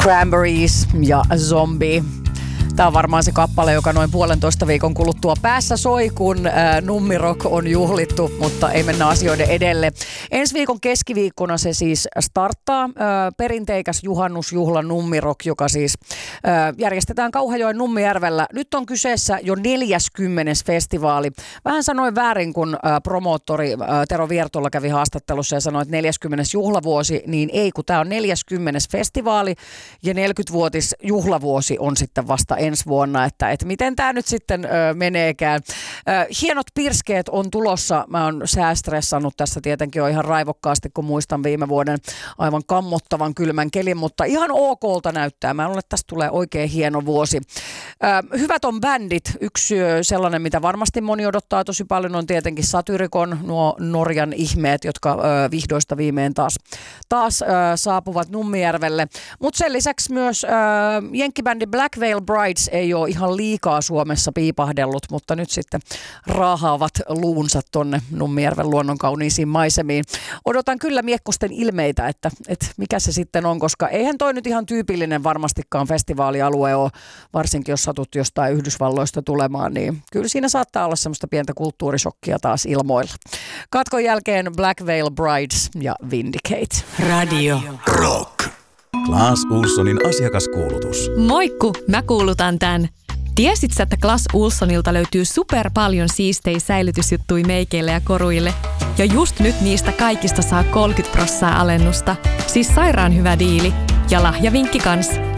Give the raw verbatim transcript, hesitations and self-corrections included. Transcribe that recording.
Cranberries ja Zombie. Tämä on varmaan se kappale, joka noin puolentoista viikon kuluttua päässä soi, kun ää, Nummirock on juhlittu, mutta ei mennä asioiden edelle. Ensi viikon keskiviikkona se siis starttaa. Ää, perinteikäs juhannusjuhla Nummirock, joka siis ää, järjestetään Kauhajoen Nummijärvellä. Nyt on kyseessä jo neljäskymmenes festivaali. Vähän sanoin väärin, kun ää, promoottori ää, Tero Viertola kävi haastattelussa ja sanoi, että neljäskymmenes juhlavuosi, niin ei, kun tämä on neljäskymmenes festivaali ja neljäkymmenvuotis juhlavuosi on sitten vasta ensi vuonna, että, että miten tämä nyt sitten ö, meneekään. Ö, hienot pirskeet on tulossa. Mä oon säästressannut tässä tietenkin jo ihan raivokkaasti, kun muistan viime vuoden aivan kammottavan kylmän kelin, mutta ihan okolta näyttää. Mä luulen, että tästä tulee oikein hieno vuosi. Ö, hyvät on bändit. Yksi ö, sellainen, mitä varmasti moni odottaa tosi paljon, on tietenkin Satyricon, nuo Norjan ihmeet, jotka ö, vihdoista viimein taas, taas ö, saapuvat Nummijärvelle. Mutta sen lisäksi myös ö, jenkkibändi Black Veil Brides ei ole ihan liikaa Suomessa piipahdellut, mutta nyt sitten raahaavat luunsa tonne Nummijärven luonnon kauniisiin maisemiin. Odotan kyllä miekkosten ilmeitä, että, että mikä se sitten on, koska eihän toi nyt ihan tyypillinen varmastikaan festivaalialue ole, varsinkin jos satut jostain Yhdysvalloista tulemaan, niin kyllä siinä saattaa olla semmoista pientä kulttuurishokkia taas ilmoilla. Katkon jälkeen Black Veil Brides ja Vindicate. Radio Rock. Claes Ohlsonin asiakaskuulutus. Moikku, mä kuulutan tän. Tiesit sä, että Claes Ohlsonilta löytyy super paljon siistejä säilytysjuttui meikeille ja koruille? Ja just nyt niistä kaikista saa kolmekymmentä prosenttia alennusta. Siis sairaan hyvä diili. Ja lahjavinkki kans.